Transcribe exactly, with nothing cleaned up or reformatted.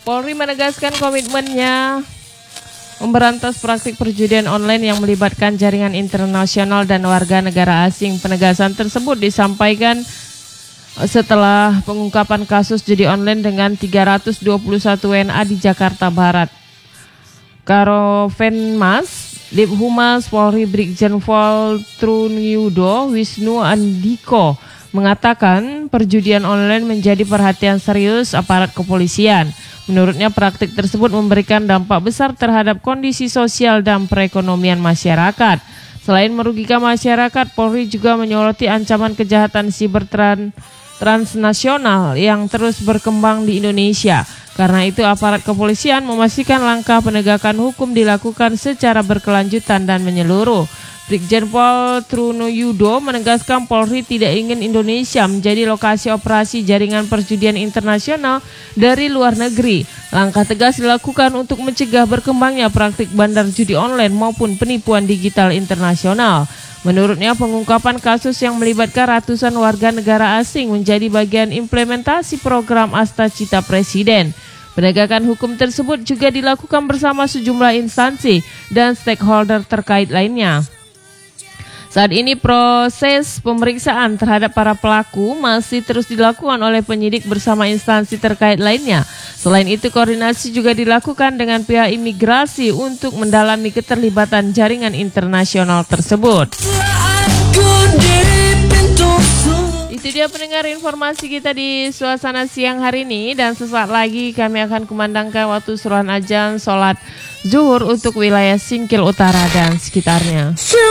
Polri menegaskan komitmennya memberantas praktik perjudian online yang melibatkan jaringan internasional dan warga negara asing. Penegasan tersebut disampaikan setelah pengungkapan kasus judi online dengan tiga ratus dua puluh satu W N A di Jakarta Barat. Karopenmas Diphumas Polri Brigjen Pol Truniyudo Wisnu Andiko mengatakan perjudian online menjadi perhatian serius aparat kepolisian. Menurutnya praktik tersebut memberikan dampak besar terhadap kondisi sosial dan perekonomian masyarakat. Selain merugikan masyarakat, Polri juga menyoroti ancaman kejahatan siber tran- transnasional yang terus berkembang di Indonesia. Karena itu aparat kepolisian memastikan langkah penegakan hukum dilakukan secara berkelanjutan dan menyeluruh. Brigjen Pol Truniyudo menegaskan Polri tidak ingin Indonesia menjadi lokasi operasi jaringan perjudian internasional dari luar negeri. Langkah tegas dilakukan untuk mencegah berkembangnya praktik bandar judi online maupun penipuan digital internasional. Menurutnya pengungkapan kasus yang melibatkan ratusan warga negara asing menjadi bagian implementasi program Asta Cita Presiden. Penegakan hukum tersebut juga dilakukan bersama sejumlah instansi dan stakeholder terkait lainnya. Saat ini proses pemeriksaan terhadap para pelaku masih terus dilakukan oleh penyidik bersama instansi terkait lainnya. Selain itu koordinasi juga dilakukan dengan pihak imigrasi untuk mendalami keterlibatan jaringan internasional tersebut. Itu dia pendengar informasi kita di suasana siang hari ini, dan sesaat lagi kami akan kumandangkan waktu suruhan azan sholat zuhur untuk wilayah Singkil Utara dan sekitarnya.